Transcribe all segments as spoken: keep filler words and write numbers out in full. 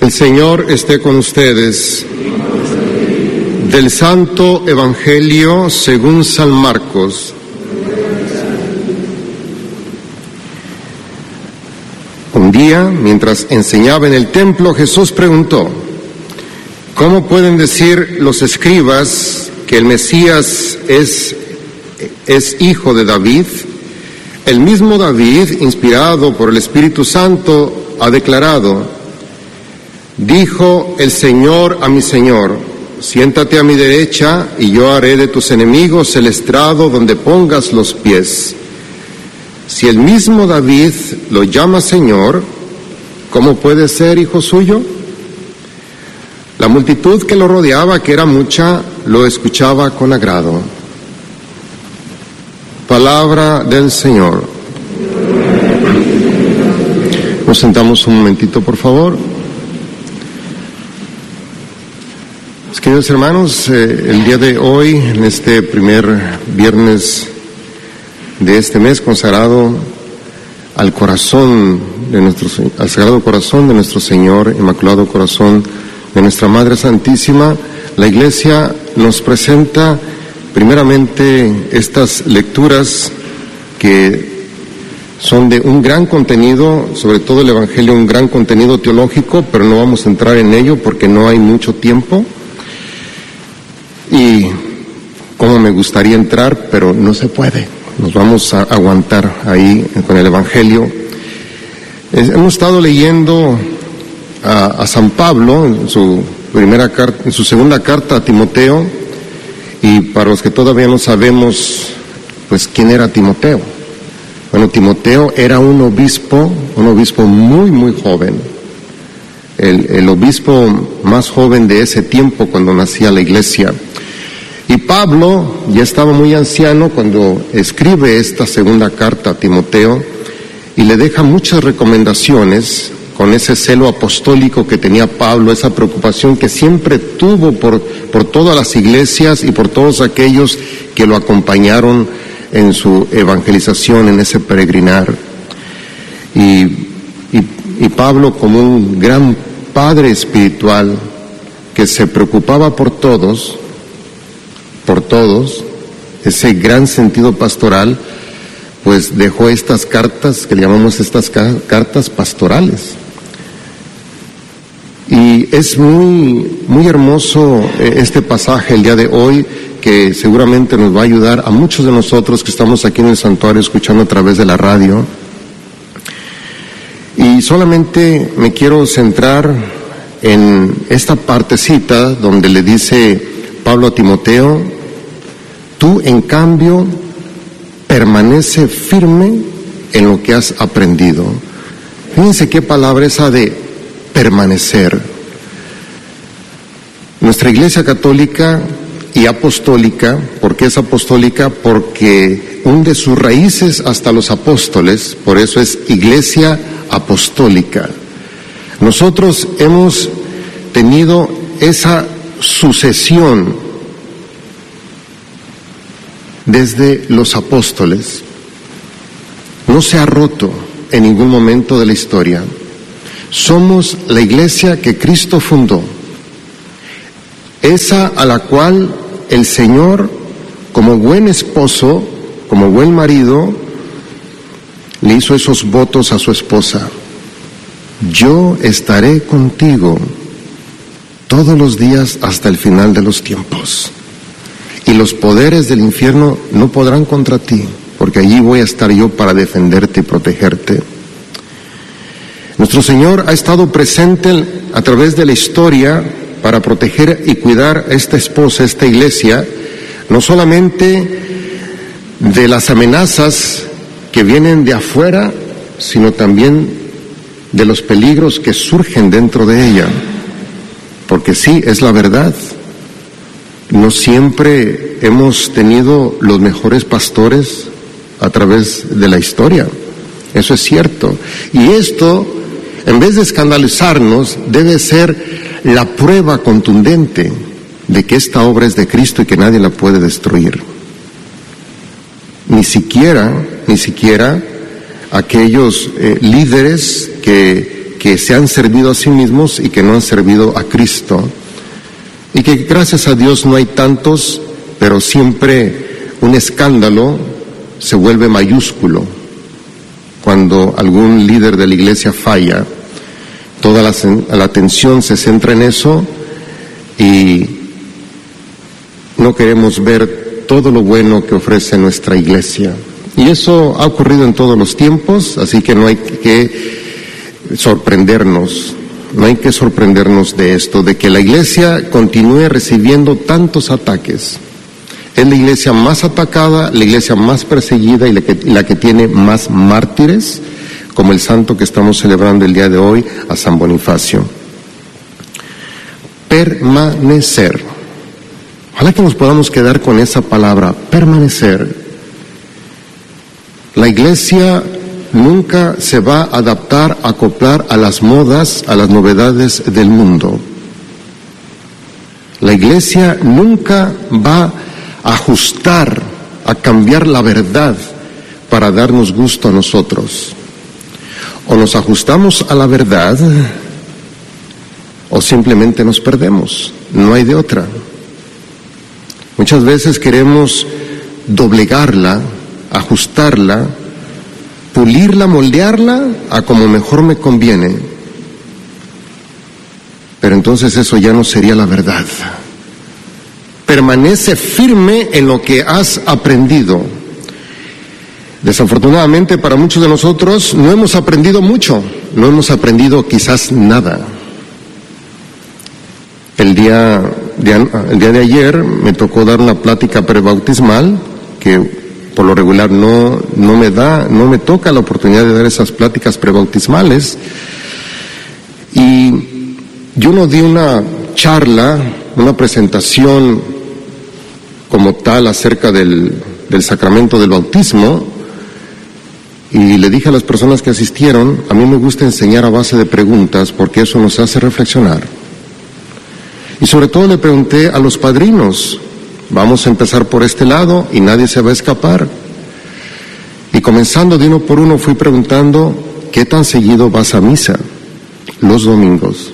El Señor esté con ustedes. Del Santo Evangelio según San Marcos. Un día, mientras enseñaba en el templo, Jesús preguntó: ¿cómo pueden decir los escribas que el Mesías es, es hijo de David? El mismo David, inspirado por el Espíritu Santo, ha declarado: dijo el Señor a mi Señor, siéntate a mi derecha y yo haré de tus enemigos el estrado donde pongas los pies. Si el mismo David lo llama Señor, ¿cómo puede ser hijo suyo? La multitud que lo rodeaba, que era mucha, lo escuchaba con agrado. Palabra del Señor. Nos sentamos un momentito, por favor. Queridos hermanos, eh, el día de hoy, en este primer viernes de este mes consagrado al corazón de nuestro, al Sagrado Corazón de nuestro Señor, Inmaculado Corazón de nuestra Madre Santísima, la Iglesia nos presenta primeramente estas lecturas que son de un gran contenido, sobre todo el Evangelio, un gran contenido teológico, pero no vamos a entrar en ello porque no hay mucho tiempo. Y como me gustaría entrar, pero no se puede. Nos vamos a aguantar ahí con el Evangelio. Hemos estado leyendo a, a San Pablo en su primera carta, en su segunda carta a Timoteo, y para los que todavía no sabemos, pues quién era Timoteo. Bueno, Timoteo era un obispo, un obispo muy muy joven, el, el obispo más joven de ese tiempo cuando nacía la Iglesia. Y Pablo ya estaba muy anciano cuando escribe esta segunda carta a Timoteo y le deja muchas recomendaciones con ese celo apostólico que tenía Pablo, esa preocupación que siempre tuvo por, por todas las iglesias y por todos aquellos que lo acompañaron en su evangelización, en ese peregrinar. Y, y, y Pablo, como un gran padre espiritual que se preocupaba por todos, por todos, ese gran sentido pastoral, pues dejó estas cartas, que le llamamos estas ca- cartas pastorales. Y es muy, muy hermoso este pasaje el día de hoy, que seguramente nos va a ayudar a muchos de nosotros que estamos aquí en el santuario escuchando a través de la radio. Y solamente me quiero centrar en esta partecita donde le dice Pablo a Timoteo: tú en cambio permanece firme en lo que has aprendido. Fíjense qué palabra esa de permanecer. Nuestra Iglesia Católica y Apostólica, ¿por qué es apostólica? Porque hunde sus raíces hasta los apóstoles, por eso es Iglesia Apostólica. Nosotros hemos tenido esa sucesión desde los apóstoles. No se ha roto en ningún momento de la historia. Somos la iglesia que Cristo fundó, esa a la cual el Señor, como buen esposo, como buen marido, le hizo esos votos a su esposa: yo estaré contigo todos los días hasta el final de los tiempos, y los poderes del infierno no podrán contra ti, porque allí voy a estar yo para defenderte y protegerte. Nuestro Señor ha estado presente a través de la historia para proteger y cuidar a esta esposa, a esta iglesia, no solamente de las amenazas que vienen de afuera, sino también de los peligros que surgen dentro de ella. Porque sí, es la verdad. No siempre hemos tenido los mejores pastores a través de la historia. Eso es cierto. Y esto, en vez de escandalizarnos, debe ser la prueba contundente de que esta obra es de Cristo y que nadie la puede destruir. Ni siquiera, ni siquiera aquellos eh, líderes que que se han servido a sí mismos y que no han servido a Cristo. Y que gracias a Dios no hay tantos, pero siempre un escándalo se vuelve mayúsculo. Cuando algún líder de la iglesia falla, toda la, la atención se centra en eso y no queremos ver todo lo bueno que ofrece nuestra iglesia. Y eso ha ocurrido en todos los tiempos, así que no hay que sorprendernos, no hay que sorprendernos de esto, de que la iglesia continúe recibiendo tantos ataques. Es la iglesia más atacada, la iglesia más perseguida y la que, la que tiene más mártires, como el santo que estamos celebrando el día de hoy, a San Bonifacio. Permanecer. Ojalá que nos podamos quedar con esa palabra, permanecer. La iglesia nunca se va a adaptar, a acoplar a las modas, a las novedades del mundo. La iglesia nunca va a ajustar, a cambiar la verdad para darnos gusto a nosotros. O nos ajustamos a la verdad o simplemente nos perdemos. No hay de otra. Muchas veces queremos doblegarla, ajustarla, pulirla, moldearla a como mejor me conviene. Pero entonces eso ya no sería la verdad. Permanece firme en lo que has aprendido. Desafortunadamente para muchos de nosotros no hemos aprendido mucho, no hemos aprendido quizás nada. El día de, el día de ayer me tocó dar una plática prebautismal que por lo regular no, no me da, no me toca la oportunidad de dar esas pláticas prebautismales. Y yo no di una charla, una presentación como tal acerca del, del sacramento del bautismo, y le dije a las personas que asistieron, a mí me gusta enseñar a base de preguntas porque eso nos hace reflexionar. Y sobre todo le pregunté a los padrinos, vamos a empezar por este lado y nadie se va a escapar. Y comenzando de uno por uno fui preguntando, ¿qué tan seguido vas a misa los domingos?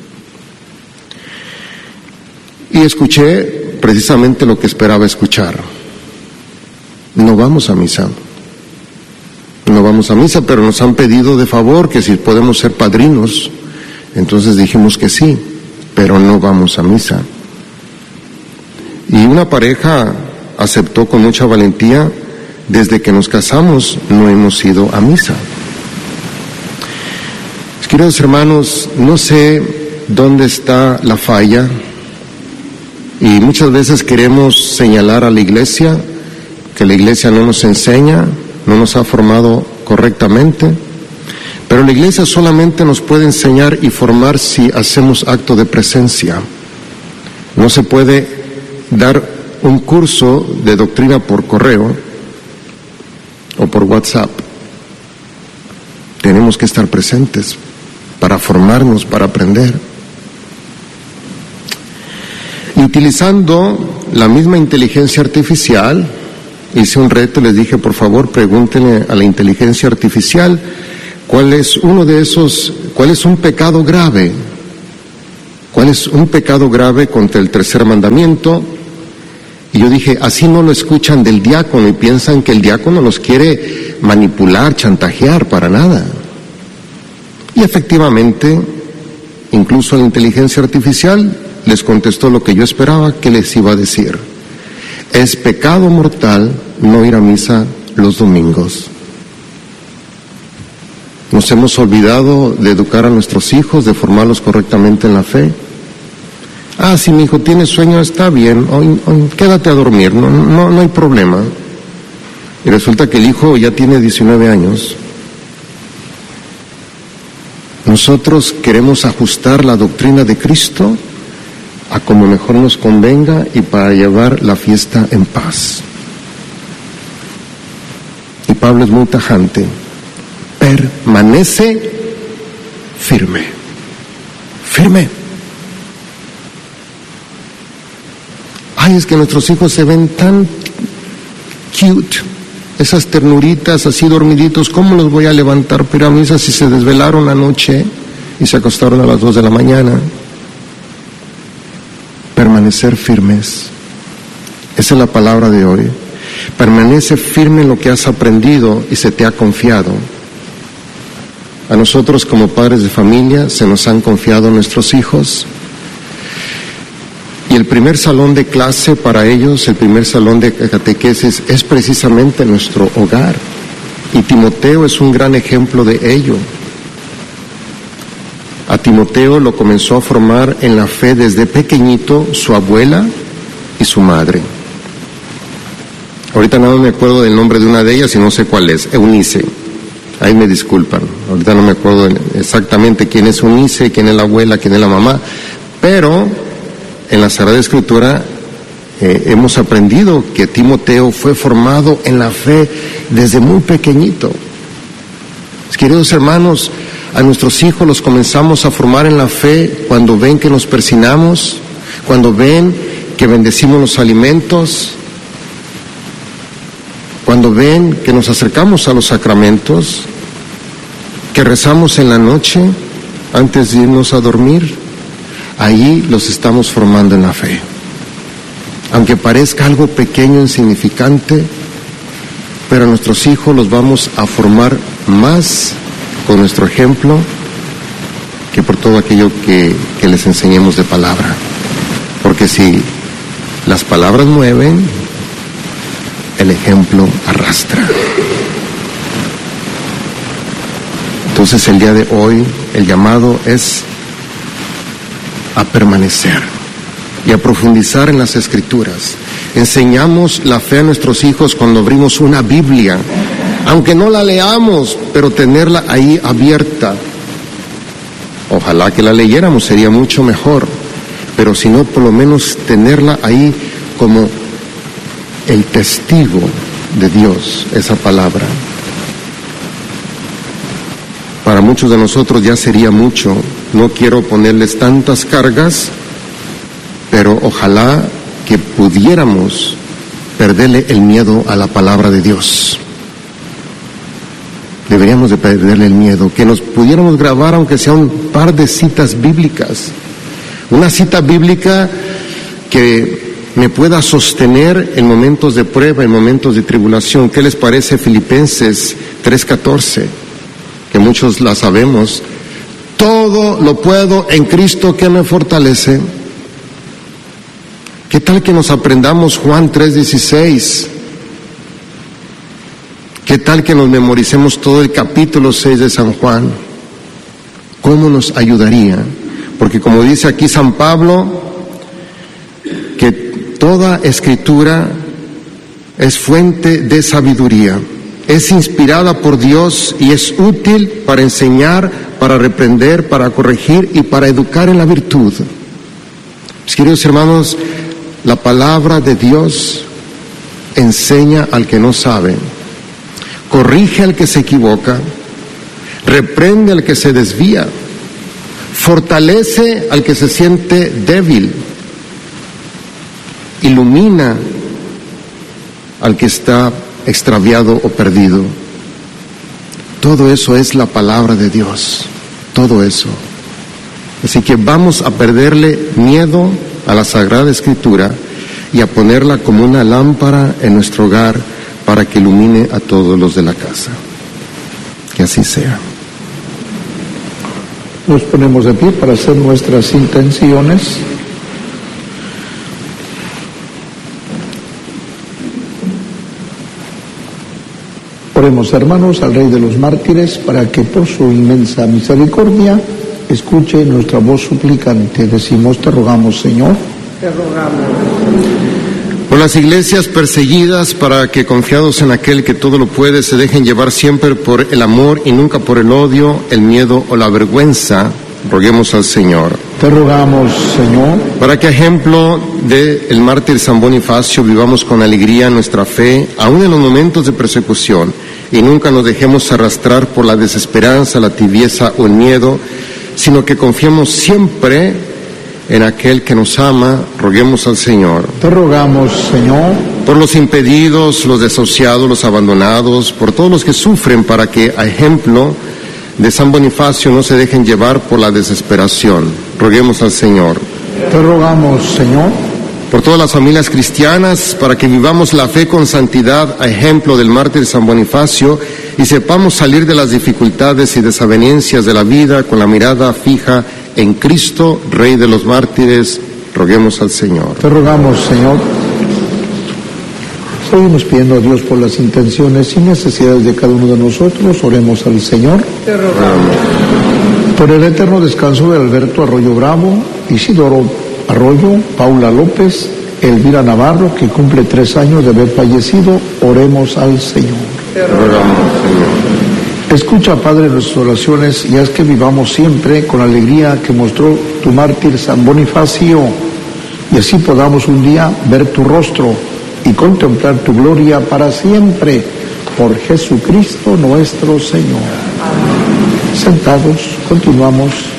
Y escuché precisamente lo que esperaba escuchar. No vamos a misa. No vamos a misa, pero nos han pedido de favor que si podemos ser padrinos. Entonces dijimos que sí, pero no vamos a misa. Y una pareja aceptó con mucha valentía, desde que nos casamos no hemos ido a misa. Queridos hermanos, no sé dónde está la falla, y muchas veces queremos señalar a la iglesia, que la iglesia no nos enseña, no nos ha formado correctamente, pero la iglesia solamente nos puede enseñar y formar si hacemos acto de presencia. No se puede dar un curso de doctrina por correo o por WhatsApp. Tenemos que estar presentes para formarnos, para aprender. Y utilizando la misma inteligencia artificial, hice un reto, les dije, por favor, pregúntenle a la inteligencia artificial cuál es uno de esos, cuál es un pecado grave, cuál es un pecado grave contra el tercer mandamiento. Y yo dije, así no lo escuchan del diácono y piensan que el diácono los quiere manipular, chantajear, para nada. Y efectivamente, incluso la inteligencia artificial les contestó lo que yo esperaba que les iba a decir. Es pecado mortal no ir a misa los domingos. Nos hemos olvidado de educar a nuestros hijos, de formarlos correctamente en la fe. Ah, si mi hijo tiene sueño, está bien, hoy, hoy, quédate a dormir, no, no, no hay problema. Y resulta que el hijo ya tiene diecinueve años. Nosotros queremos ajustar la doctrina de Cristo a como mejor nos convenga y para llevar la fiesta en paz. Y Pablo es muy tajante. Permanece firme. Firme. Ay, es que nuestros hijos se ven tan cute, esas ternuritas así dormiditos, ¿cómo los voy a levantar para misa si se desvelaron anoche? y se acostaron a las dos de la mañana. Permanecer firmes. Esa es la palabra de hoy. Permanece firme en lo que has aprendido y se te ha confiado. A nosotros como padres de familia se nos han confiado nuestros hijos. Y el primer salón de clase para ellos, el primer salón de catequesis, es precisamente nuestro hogar. Y Timoteo es un gran ejemplo de ello. A Timoteo lo comenzó a formar en la fe desde pequeñito su abuela y su madre. Ahorita no me acuerdo del nombre de una de ellas y no sé cuál es, Eunice. Ahí me disculpan, ahorita no me acuerdo exactamente quién es Eunice, quién es la abuela, quién es la mamá, pero en la Sagrada Escritura eh, hemos aprendido que Timoteo fue formado en la fe desde muy pequeñito. Queridos hermanos, a nuestros hijos los comenzamos a formar en la fe cuando ven que nos persinamos, cuando ven que bendecimos los alimentos, cuando ven que nos acercamos a los sacramentos, que rezamos en la noche antes de irnos a dormir. Ahí los estamos formando en la fe. Aunque parezca algo pequeño, insignificante, pero a nuestros hijos los vamos a formar más con nuestro ejemplo que por todo aquello que, que les enseñemos de palabra. Porque si las palabras mueven, el ejemplo arrastra. Entonces el día de hoy el llamado es a permanecer y a profundizar en las Escrituras. Enseñamos la fe a nuestros hijos cuando abrimos una Biblia, aunque no la leamos, pero tenerla ahí abierta. Ojalá que la leyéramos, sería mucho mejor, pero si no, por lo menos tenerla ahí como el testigo de Dios, esa palabra. Para muchos de nosotros ya sería mucho. No quiero ponerles tantas cargas, pero ojalá que pudiéramos perderle el miedo a la palabra de Dios. Deberíamos de perderle el miedo, que nos pudiéramos grabar aunque sea un par de citas bíblicas. Una cita bíblica que me pueda sostener en momentos de prueba, en momentos de tribulación. ¿Qué les parece Filipenses tres catorce? Que muchos la sabemos. Todo lo puedo en Cristo que me fortalece. ¿Qué tal que nos aprendamos Juan tres dieciséis? ¿Qué tal que nos memoricemos todo el capítulo seis de San Juan? ¿Cómo nos ayudaría? Porque como dice aquí San Pablo, que toda escritura es fuente de sabiduría, es inspirada por Dios y es útil para enseñar, para reprender, para corregir y para educar en la virtud. Mis queridos hermanos, la palabra de Dios enseña al que no sabe, corrige al que se equivoca, reprende al que se desvía, fortalece al que se siente débil, ilumina al que está extraviado o perdido. Todo eso es la palabra de Dios, todo eso. Así que vamos a perderle miedo a la Sagrada Escritura y a ponerla como una lámpara en nuestro hogar para que ilumine a todos los de la casa. Que así sea. Nos ponemos de pie para hacer nuestras intenciones. Oremos, hermanos, al Rey de los Mártires, para que por su inmensa misericordia escuche nuestra voz suplicante. Decimos: te rogamos, Señor. Te rogamos. Por las iglesias perseguidas, para que confiados en aquel que todo lo puede, se dejen llevar siempre por el amor y nunca por el odio, el miedo o la vergüenza, roguemos al Señor. Te rogamos, Señor. Para que, a ejemplo del mártir San Bonifacio, vivamos con alegría nuestra fe, aun en los momentos de persecución, y nunca nos dejemos arrastrar por la desesperanza, la tibieza o el miedo, sino que confiemos siempre en aquel que nos ama, roguemos al Señor. Te rogamos, Señor. Por los impedidos, los desahuciados, los abandonados, por todos los que sufren, para que, a ejemplo de San Bonifacio no se dejen llevar por la desesperación. Roguemos al Señor. Te rogamos, Señor. Por todas las familias cristianas, para que vivamos la fe con santidad, a ejemplo del mártir San Bonifacio, y sepamos salir de las dificultades y desavenencias de la vida con la mirada fija en Cristo, Rey de los mártires. Roguemos al Señor. Te rogamos, Señor. Seguimos pidiendo a Dios por las intenciones y necesidades de cada uno de nosotros. Oremos al Señor. Te rogamos. Por el eterno descanso de Alberto Arroyo Bravo, Isidoro Arroyo, Paula López, Elvira Navarro, que cumple tres años de haber fallecido, oremos al Señor. Te rogamos, Señor. Escucha, Padre, nuestras oraciones y haz que vivamos siempre con la alegría que mostró tu mártir San Bonifacio, y así podamos un día ver tu rostro y contemplar tu gloria para siempre, por Jesucristo nuestro Señor. Amén. Sentados, continuamos.